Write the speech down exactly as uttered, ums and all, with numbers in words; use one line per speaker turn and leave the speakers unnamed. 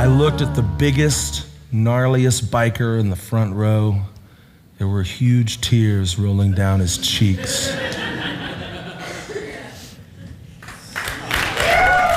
I looked at the biggest, gnarliest biker in the front row. There were huge tears rolling down his cheeks.